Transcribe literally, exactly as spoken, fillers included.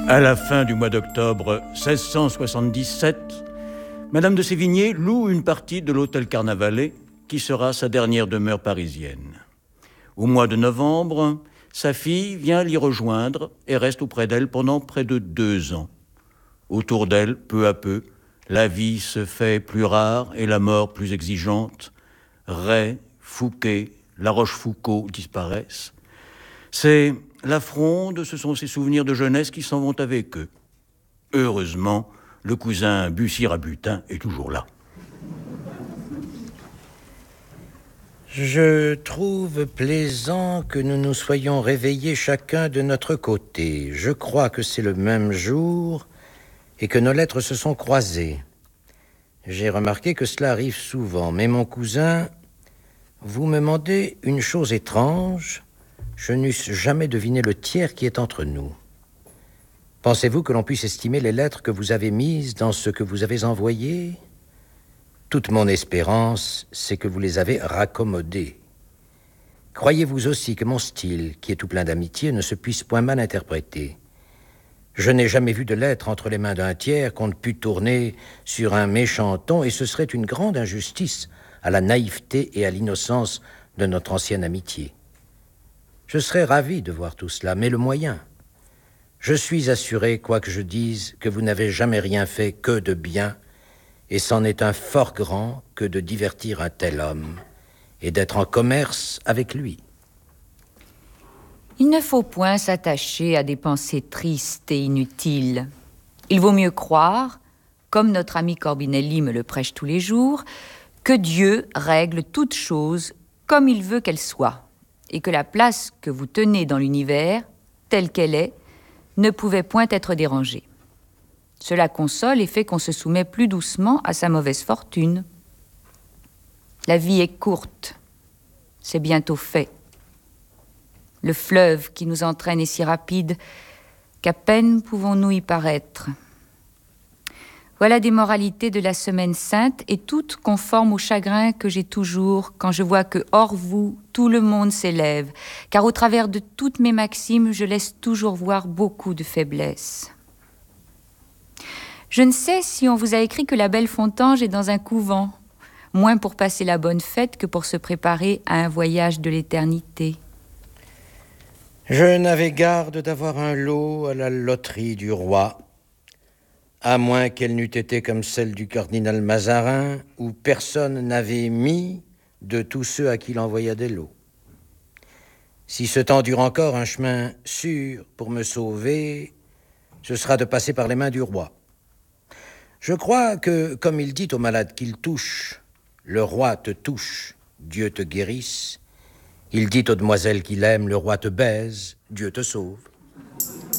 À la fin du mois d'octobre seize cent soixante-dix-sept, Madame de Sévigné loue une partie de l'hôtel Carnavalet, qui sera sa dernière demeure parisienne. Au mois de novembre, sa fille vient l'y rejoindre et reste auprès d'elle pendant près de deux ans. Autour d'elle, peu à peu, la vie se fait plus rare et la mort plus exigeante. Ray, Fouquet, La Rochefoucauld disparaissent. C'est la fronde, ce sont ces souvenirs de jeunesse qui s'en vont avec eux. Heureusement, le cousin Bussy-Rabutin est toujours là. Je trouve plaisant que nous nous soyons réveillés chacun de notre côté. Je crois que c'est le même jour et que nos lettres se sont croisées. J'ai remarqué que cela arrive souvent, mais mon cousin, vous me demandez une chose étrange. Je n'eusse jamais deviné le tiers qui est entre nous. Pensez-vous que l'on puisse estimer les lettres que vous avez mises dans ce que vous avez envoyé ? Toute mon espérance, c'est que vous les avez raccommodées. Croyez-vous aussi que mon style, qui est tout plein d'amitié, ne se puisse point mal interpréter ? Je n'ai jamais vu de lettre entre les mains d'un tiers qu'on ne pût tourner sur un méchant ton, et ce serait une grande injustice à la naïveté et à l'innocence de notre ancienne amitié. Je serais ravi de voir tout cela, mais le moyen... Je suis assuré, quoi que je dise, que vous n'avez jamais rien fait que de bien, et c'en est un fort grand que de divertir un tel homme et d'être en commerce avec lui. Il ne faut point s'attacher à des pensées tristes et inutiles. Il vaut mieux croire, comme notre ami Corbinelli me le prêche tous les jours, que Dieu règle toutes choses comme il veut qu'elles soient, et que la place que vous tenez dans l'univers, telle qu'elle est, ne pouvait point être dérangée. Cela console et fait qu'on se soumet plus doucement à sa mauvaise fortune. La vie est courte, c'est bientôt fait. Le fleuve qui nous entraîne est si rapide qu'à peine pouvons-nous y paraître. Voilà des moralités de la semaine sainte et toutes conformes au chagrin que j'ai toujours quand je vois que hors vous, tout le monde s'élève, car au travers de toutes mes maximes, je laisse toujours voir beaucoup de faiblesse. Je ne sais si on vous a écrit que la belle Fontange est dans un couvent, moins pour passer la bonne fête que pour se préparer à un voyage de l'éternité. Je n'avais garde d'avoir un lot à la loterie du roi, à moins qu'elle n'eût été comme celle du cardinal Mazarin, où personne n'avait mis de tous ceux à qui il envoya des lots. Si ce temps dure encore, un chemin sûr pour me sauver, ce sera de passer par les mains du roi. Je crois que, comme il dit au malade qu'il touche, le roi te touche, Dieu te guérisse. Il dit aux demoiselles qu'il aime, le roi te baise, Dieu te sauve.